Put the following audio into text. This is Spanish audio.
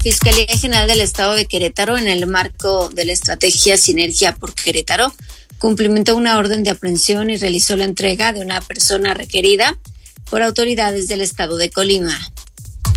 Fiscalía General del Estado de Querétaro, en el marco de la estrategia Sinergia por Querétaro, cumplimentó una orden de aprehensión y realizó la entrega de una persona requerida por autoridades del Estado de Colima.